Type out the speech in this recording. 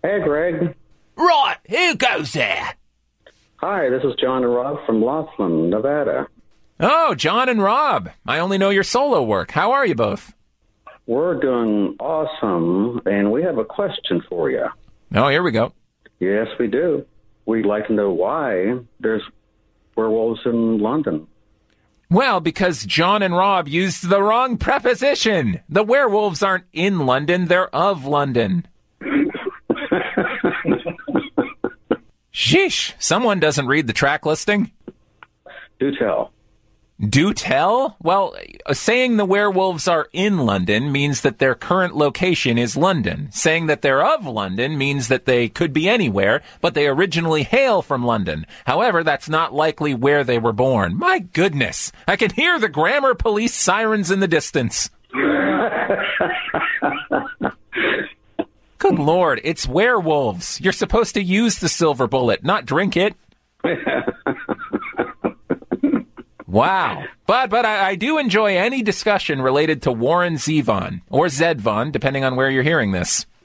Hey, Greg. Right, who goes there? Hi, this is John and Rob from Laughlin, Nevada. Oh, John and Rob. I only know your solo work. How are you both? We're doing awesome, and we have a question for you. Oh, here we go. Yes, we do. We'd like to know why there's werewolves in London. Well, because John and Rob used the wrong preposition. The werewolves aren't in London, they're of London. Sheesh, someone doesn't read the track listing? Do tell. Do tell? Well, saying the werewolves are in London means that their current location is London. Saying that they're of London means that they could be anywhere, but they originally hail from London. However, that's not likely where they were born. My goodness, I can hear the grammar police sirens in the distance. Good Lord, it's werewolves. You're supposed to use the silver bullet, not drink it. Wow. But I do enjoy any discussion related to Warren Zevon, or Zedvon, depending on where you're hearing this.